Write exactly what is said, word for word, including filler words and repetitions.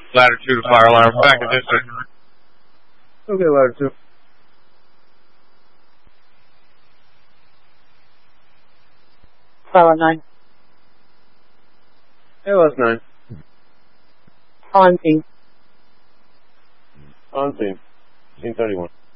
Ladder two to fire alarm. Back in district. Okay, ladder two. Fire nine. A L S nine. On scene. On scene. Scene thirty-one.